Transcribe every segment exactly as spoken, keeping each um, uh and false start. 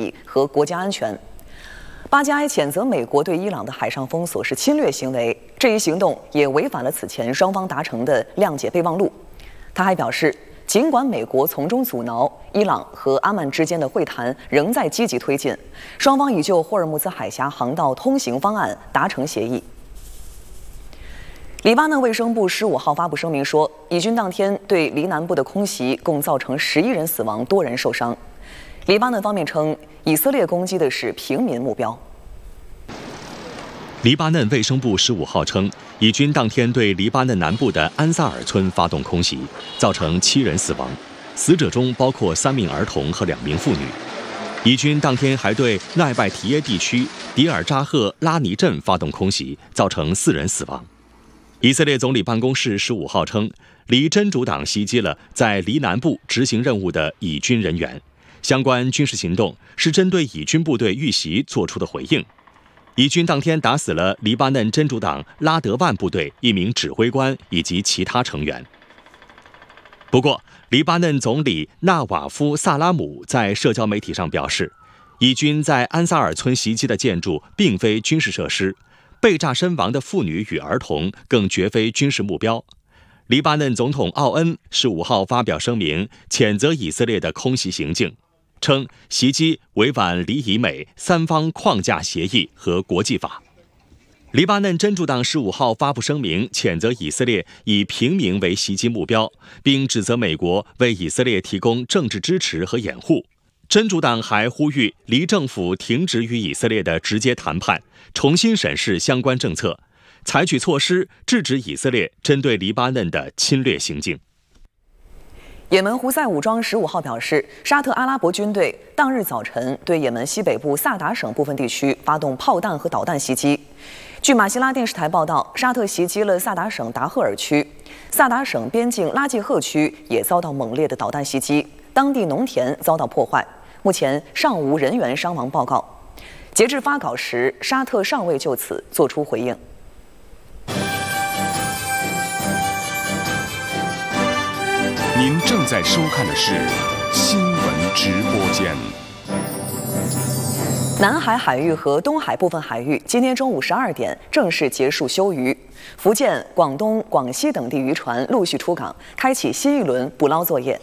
益和国家安全。巴加埃谴责美国对伊朗的海上封锁是侵略行为，这一行动也违反了此前双方达成的谅解备忘录。他还表示，尽管美国从中阻挠，伊朗和阿曼之间的会谈仍在积极推进，双方已就霍尔木兹海峡航道通行方案达成协议。黎巴嫩卫生部十五号发布声明说，以军当天对黎南部的空袭共造成十一人死亡，多人受伤。黎巴嫩方面称，以色列攻击的是平民目标。 黎巴嫩卫生部十五号称，以军当天对黎巴嫩南部的安萨尔村发动空袭，造成七人死亡，死者中包括三名儿童和两名妇女。以军当天还对奈拜提耶地区迪尔扎赫拉尼镇发动空袭，造成四人死亡。以色列总理办公室十五号称，黎真主党袭击了在黎南部执行任务的以军人员，相关军事行动是针对以军部队遇袭作出的回应。以军当天打死了黎巴嫩真主党拉德万部队一名指挥官以及其他成员。不过，黎巴嫩总理纳瓦夫·萨拉姆在社交媒体上表示，以军在安萨尔村袭击的建筑并非军事设施，被炸身亡的妇女与儿童更绝非军事目标。黎巴嫩总统奥恩十五号发表声明，谴责以色列的空袭行径，称袭击违反黎以美三方框架协议和国际法。黎巴嫩真主党十五号发布声明，谴责以色列以平民为袭击目标，并指责美国为以色列提供政治支持和掩护。真主党还呼吁黎政府停止与以色列的直接谈判，重新审视相关政策，采取措施制止以色列针对黎巴嫩的侵略行径。 也门胡塞武装十五号表示，沙特阿拉伯军队当日早晨对也门西北部萨达省部分地区发动炮弹和导弹袭击。据马希拉电视台报道，沙特袭击了萨达省达赫尔区，萨达省边境拉季赫区也遭到猛烈的导弹袭击，当地农田遭到破坏。目前尚无人员伤亡报告。截至发稿时，沙特尚未就此作出回应。 您正在收看的是新闻直播间。 南海海域和东海部分海域今天中午十二点正式结束休渔，福建、广东、广西等地渔船陆续出港，开启新一轮捕捞作业。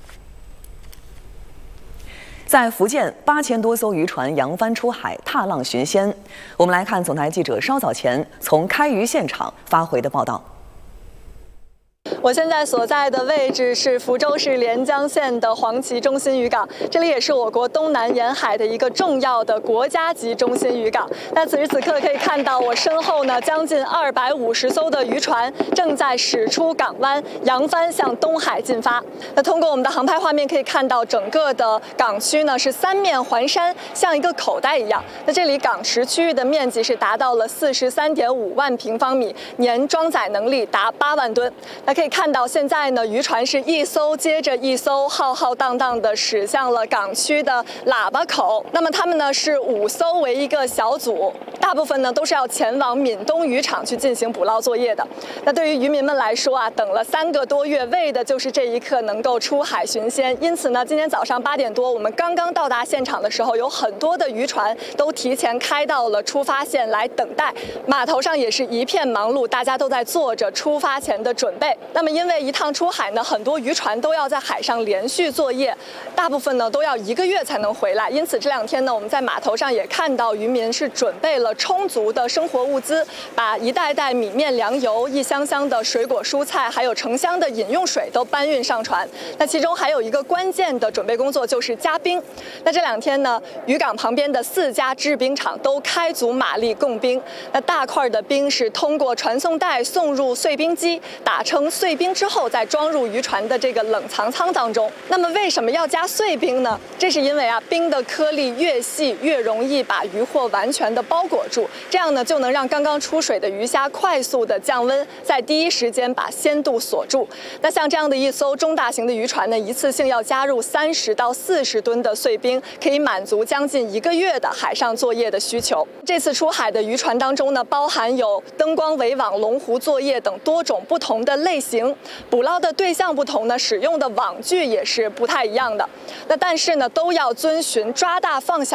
在福建，八千多艘渔船扬帆出海，踏浪寻仙。我们来看总台记者稍早前从开渔现场发回的报道。 我现在所在的位置是福州市连江县的黄岐中心渔港，这里也是我国东南沿海的一个重要的国家级中心渔港。那此时此刻可以看到，我身后呢，将近二百五十艘的渔船正在驶出港湾，扬帆向东海进发。那通过我们的航拍画面可以看到，整个的港区呢是三面环山，像一个口袋一样。那这里港池区域的面积是达到了四十三点五万平方米，年装载能力达八万吨。那可以看到现在呢，渔船是一艘接着一艘，浩浩荡荡地驶向了港区的喇叭口。那么他们呢是五艘为一个小组，大部分呢都是要前往闽东渔场去进行捕捞作业的。那对于渔民们来说啊，等了三个多月，为的就是这一刻能够出海寻仙。因此呢，今天早上八点多，我们刚刚到达现场的时候，有很多的渔船都提前开到了出发线来等待，码头上也是一片忙碌，大家都在做着出发前的准备。那么因为一趟出海呢，很多渔船都要在海上连续作业，大部分呢都要一个月才能回来。因此这两天呢，我们在码头上也看到渔民是准备了充足的生活物资，把一袋袋米面粮油、一箱箱的水果蔬菜，还有成箱的饮用水都搬运上船。那其中还有一个关键的准备工作就是加冰。那这两天呢，渔港旁边的四家制冰厂都开足马力供冰。那大块的冰是通过传送带送入碎冰机，打成碎冰之后再装入渔船的这个冷藏舱当中。那么为什么要加碎冰呢？这是因为啊，冰的颗粒越细越容易把渔获完全的包裹住，这样呢就能让刚刚出水的鱼虾快速的降温，在第一时间把鲜度锁住。那像这样的一艘中大型的渔船呢，一次性要加入三十到四十吨的碎冰，可以满足将近一个月的海上作业的需求。这次出海的渔船当中呢，包含有灯光围网、龙湖作业等多种不同的类型。捕捞的对象不同呢，使用的网具也是不太一样的。那但是呢，都要遵循抓大放小